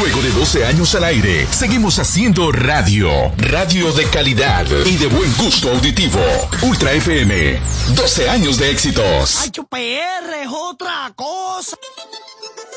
Luego de 12 años al aire, seguimos haciendo radio. Radio de calidad y de buen gusto auditivo. Ultra FM, 12 años de éxitos. ¡Ay, PR es otra cosa!